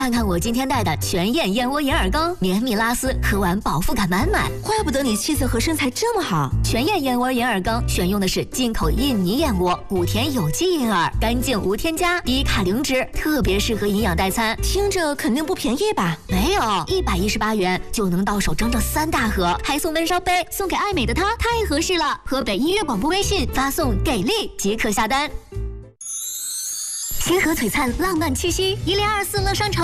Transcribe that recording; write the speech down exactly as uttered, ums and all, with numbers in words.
看看我今天带的全燕燕窝银耳羹，绵密拉丝，喝完饱腹感满满。 怪不得你气色和身材这么好。 全燕燕窝银耳羹选用的是进口印尼燕窝，谷田有机银耳，干净无添加，低卡零脂，特别适合营养代餐。 听着肯定不便宜吧？ 没有，一百一十八元就能到手整整三大盒，还送温烧杯，送给爱美的她，太合适了。河北音乐广播微信发送“给力”即可下单。星河璀璨浪漫气息，一零二四乐商城。